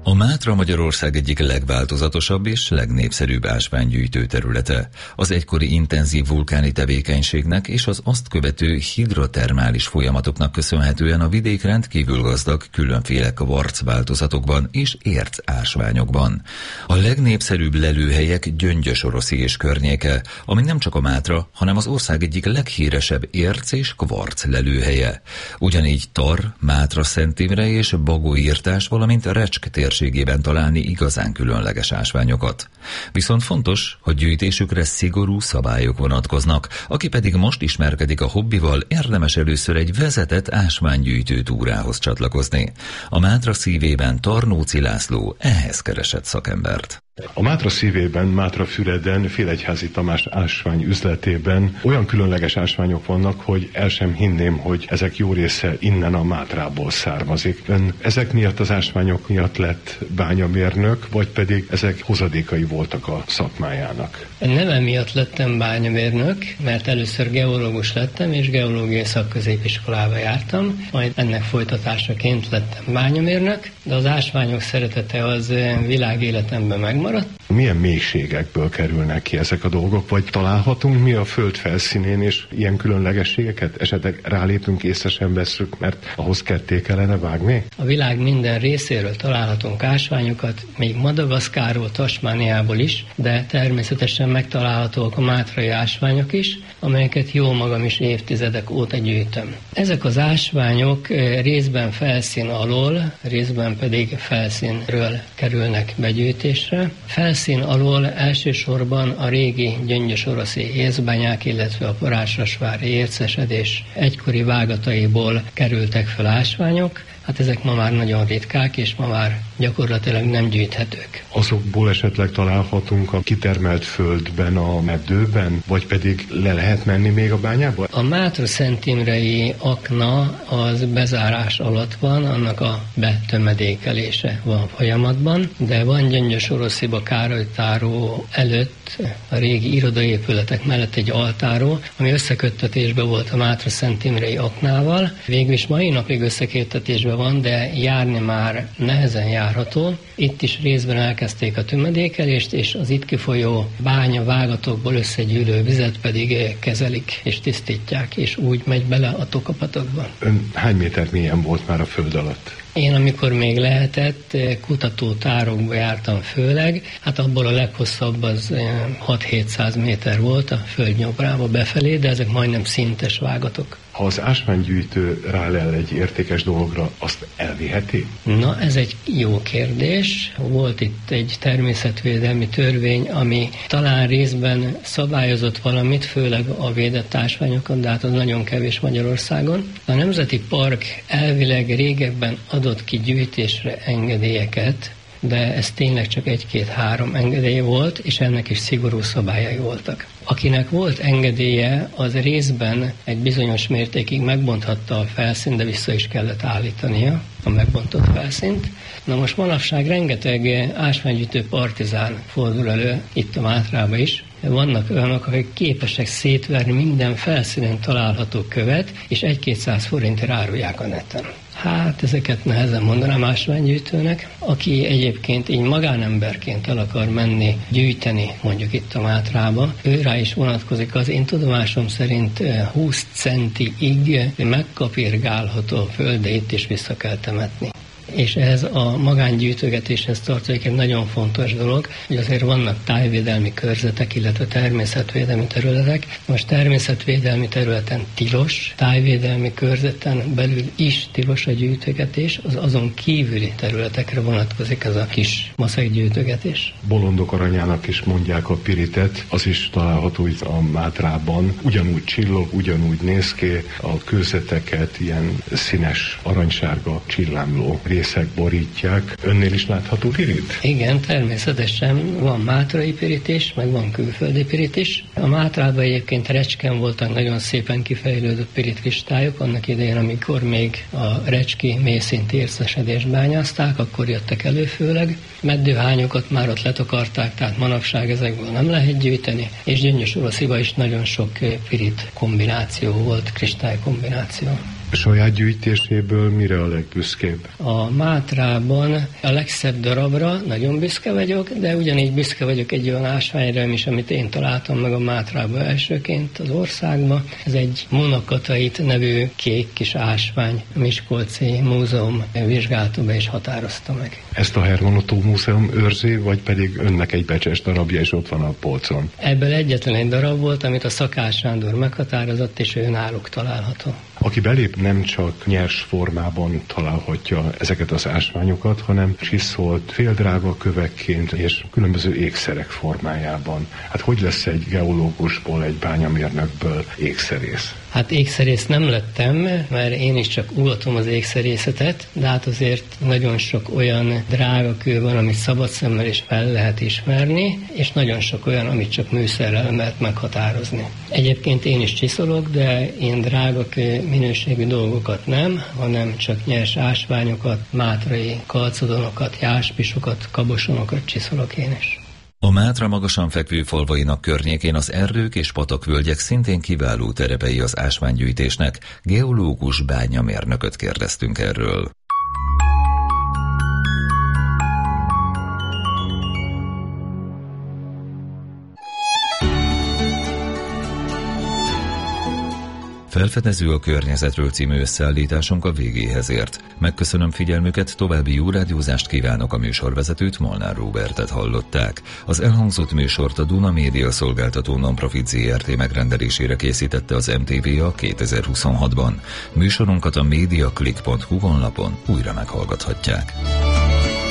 A Mátra Magyarország egyik legváltozatosabb és legnépszerűbb ásványgyűjtő területe. Az egykori intenzív vulkáni tevékenységnek és az azt követő hidrotermális folyamatoknak köszönhetően a vidék rendkívül gazdag különféle kvarcváltozatokban és érc ásványokban. A legnépszerűbb lelőhelyek Gyöngyös-Oroszi és környéke, ami nem csak a Mátra, hanem az ország egyik leghíresebb érc és kvarc lelőhelye. Ugyanígy Tar, Mátra-Szent Imre és Bagóirtás, valamint Recsk térségében találni igazán különleges ásványokat. Viszont fontos, hogy gyűjtésükre szigorú szabályok vonatkoznak, aki pedig most ismerkedik a hobbival, érdemes először egy vezetett ásványgyűjtő túrához csatlakozni. A Mátra szívében Tarnóci László ehhez keresett szakembert. A Mátra szívében, Mátrafüreden, Félegyházi Tamás ásvány üzletében olyan különleges ásványok vannak, hogy el sem hinném, hogy ezek jó része innen a Mátrából származik. Ön ezek miatt, az ásványok miatt lett bányamérnök, vagy pedig ezek hozadékai voltak a szakmájának? Nem emiatt lettem bányamérnök, mert először geológus lettem, és geológiai szakközépiskolába jártam, majd ennek folytatásaként lettem bányamérnök, de az ásványok szeretete az világéletemben megmaradt. Milyen mélységekből kerülnek ki ezek a dolgok, vagy találhatunk mi a föld felszínén és ilyen különlegességeket? Esetleg rálépünk, észre sem vesszük, mert ahhoz ketté kellene vágni? A világ minden részéről találhatunk ásványokat, még Madagaszkárról, Tasmániából is, de természetesen megtalálhatók a mátrai ásványok is, amelyeket jó magam is évtizedek óta gyűjtöm. Ezek az ásványok részben felszín alól, részben pedig felszínről kerülnek begyűjtésre. Felszín alól elsősorban a régi gyöngyös-oroszi észbányák, illetve a parásrasvári ércesedés egykori vágataiból kerültek fel ásványok. Hát ezek ma már nagyon ritkák, és ma már gyakorlatilag nem gyűjthetők. Azokból esetleg találhatunk a kitermelt földben, a meddőben, vagy pedig le lehet menni még a bányába? A Mátra-Szent Imrei akna az bezárás alatt van, annak a betömedékelése van folyamatban, de van Gyöngyös-Orosziba Károlytáró előtt, a régi irodaépületek mellett egy altáró, ami összeköttetésben volt a Mátra-Szent Imrei aknával. Végülis mai napig összeköttetésben van, de járni már nehezen járható. Itt is részben elkezdték a tömedékelést, és az itt kifolyó bánya vágatokból összegyűlő vizet pedig kezelik és tisztítják, és úgy megy bele a Tokapatokba. Ön hány méter mélyen volt már a föld alatt? Én, amikor még lehetett, kutatótárokba jártam főleg, hát abból a leghosszabb az 6-700 méter volt a földnyomrába befelé, de ezek majdnem szintes vágatok. Ha az ásványgyűjtő rálel egy értékes dologra, azt elviheti? Na, ez egy jó kérdés. Volt itt egy természetvédelmi törvény, ami talán részben szabályozott valamit, főleg a védett ásványokat, de hát az nagyon kevés Magyarországon. A Nemzeti Park elvileg régebben adott ki gyűjtésre engedélyeket, de ez tényleg csak 1-2-3 engedély volt, és ennek is szigorú szabályai voltak. Akinek volt engedélye, az részben egy bizonyos mértékig megbonthatta a felszínt, de vissza is kellett állítania a megbontott felszínt. Na most manapság rengeteg ásványgyűjtő partizán fordul elő, itt a Mátrában is. Vannak olyanok, akik képesek szétverni minden felszínen található követ, és 1-200 forintért árulják a neten. Hát ezeket nehezen mondanám ásványgyűjtőnek. Aki egyébként így magánemberként el akar menni, gyűjteni mondjuk itt a Mátrába, ő rá is vonatkozik az én tudomásom szerint 20 centiig megkapirgálható föld, de itt is vissza kell temetni. És ez a magángyűjtögetéshez tartozik egy nagyon fontos dolog, hogy azért vannak tájvédelmi körzetek, illetve természetvédelmi területek. Most természetvédelmi területen tilos, tájvédelmi körzeten belül is tilos a gyűjtögetés, az azon kívüli területekre vonatkozik ez a kis maszekgyűjtögetés. Bolondok aranyának is mondják a piritet, az is található itt a Mátrában. Ugyanúgy csillog, ugyanúgy néz ki, a körzeteket ilyen színes, aranysárga csillámló részek borítják. Önnél is látható pirit? Igen, természetesen van mátrai pirit is, meg van külföldi pirit is. A Mátrában egyébként Recsken voltak nagyon szépen kifejlődött piritkristályok, annak idején, amikor még a recski mélyszintű ércesedést bányázták, akkor jöttek elő főleg. Meddőhányokat már ott letakarták, tehát manapság ezekből nem lehet gyűjteni, és Gyöngyös-Orosziba is nagyon sok pirit kombináció volt, kristály kombináció. Saját gyűjtéséből mire a legbüszkébb? A Mátrában a legszebb darabra nagyon büszke vagyok, de ugyanígy büszke vagyok egy olyan ásványra is, amit én találtam meg a Mátrában elsőként az országban. Ez egy monokatait nevű kék kis ásvány. A Miskolci Múzeum vizsgálta be és határozta meg. Ezt a Herman Ottó Múzeum őrzi, vagy pedig önnek egy becses darabja, és ott van a polcon? Ebből egyetlen egy darab volt, amit a Szakás Sándor meghatározott, és ő náluk található. Aki belép, nem csak nyers formában találhatja ezeket az ásványokat, hanem csiszolt, féldrága kövekként és különböző ékszerek formájában. Hát hogy lesz egy geológusból, egy bányamérnökből ékszerész? Hát ékszerész nem lettem, mert én is csak ugatom az ékszerészetet, de hát azért nagyon sok olyan drágakő van, amit szabad szemmel is fel lehet ismerni, és nagyon sok olyan, amit csak műszerrel lehet meghatározni. Egyébként én is csiszolok, de én drágakő minőségű dolgokat nem, hanem csak nyers ásványokat, mátrai kalcodonokat, jáspisokat, kabosonokat csiszolok én is. A Mátra magasan fekvő falvainak környékén az erdők és patakvölgyek szintén kiváló terepei az ásványgyűjtésnek. Geológus bányamérnököt kérdeztünk erről. Felfedező a környezetről című összeállításunk a végéhez ért. Megköszönöm figyelmüket, további jó rádiózást kívánok, a műsorvezetőt, Molnár Róbertet hallották. Az elhangzott műsort a Duna Média Szolgáltató Nonprofit Zrt. Megrendelésére készítette az MTVA 2026-ban. Műsorunkat a mediaclick.hu honlapon újra meghallgathatják.